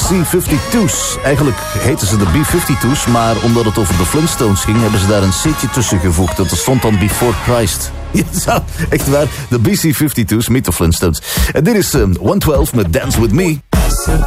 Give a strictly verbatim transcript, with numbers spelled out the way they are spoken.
C vijfentwintig's. Eigenlijk heten ze de B vijfentwintig's, maar omdat het over de Flintstones ging, hebben ze daar een C'tje tussen gevoegd. Dat stond dan Before Christ. Ja, echt waar. De B C vijfentwintig's, meet de Flintstones. En dit is um, honderdtwaalf met Dance With Me.